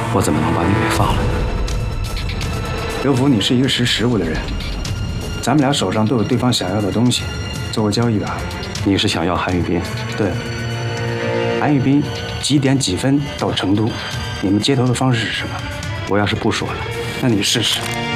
我怎么能把你给放了？ 刘福，你是一个识时务的人，咱们俩手上都有对方想要的东西，做个交易吧。 你是想要韩宇斌？ 对，韩宇斌几点几分到成都？你们接头的方式是什么？ 我要是不说了， 那你试试。